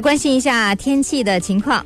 来关心一下天气的情况。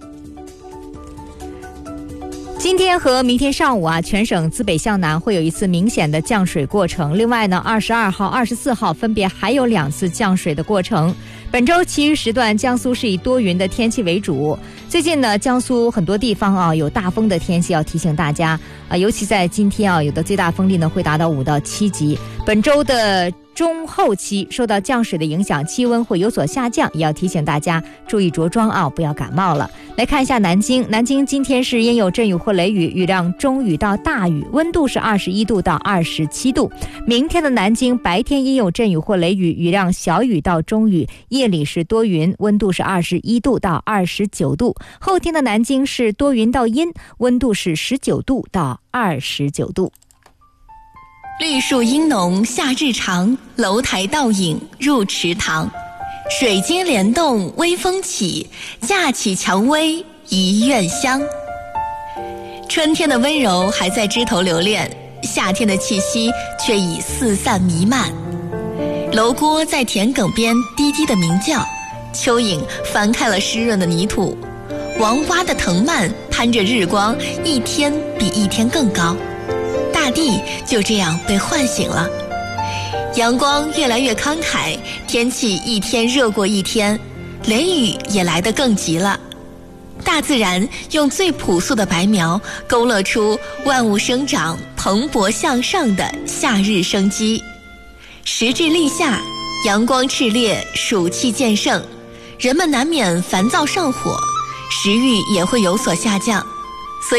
今天和明天上午全省自北向南会有一次明显的降水过程。另外呢，22号、24号分别还有2次降水的过程。本周其余时段，江苏是以多云的天气为主。最近呢，江苏很多地方有大风的天气，要提醒大家尤其在今天有的最大风力呢会达到5到7级。本周的中后期受到降水的影响，气温会有所下降，也要提醒大家注意着装不要感冒了。来看一下南京，南京今天是阴有阵雨或雷雨，雨量中雨到大雨，温度是21度到27度。明天的南京白天阴有阵雨或雷雨，雨量小雨到中雨，夜里是多云，温度是21度到29度。后天的南京是多云到阴，温度是19度到29度。 绿树阴浓夏日长，楼台倒影入池塘。水晶帘动微风起，架起蔷薇一院香。春天的温柔还在枝头留恋，夏天的气息却已四散弥漫。楼锅在田埂边低低的鸣叫，蚯蚓翻开了湿润的泥土，王蛙的藤蔓攀着日光，一天比一天更高。大地就这样被唤醒了，阳光越来越慷慨，天气一天热过一天，雷雨也来得更急了。大自然用最朴素的白描勾勒出万物生长蓬勃向上的夏日生机。时至立夏，阳光炽烈，暑气渐盛，人们难免烦躁上火，食欲也会有所下降。